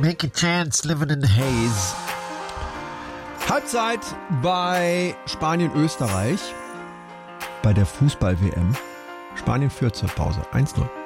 Make a chance, living in the haze. Halbzeit bei Spanien-Österreich bei der Fußball-WM. Spanien führt zur Pause 1-0.